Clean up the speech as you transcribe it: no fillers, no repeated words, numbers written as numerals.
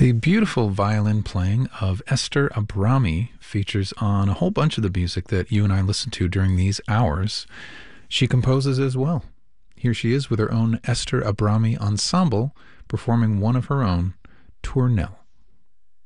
The beautiful violin playing of Esther Abrami features on a whole bunch of the music that you and I listen to during these hours. She composes as well. Here she is with her own Esther Abrami Ensemble performing one of her own, Tournelle.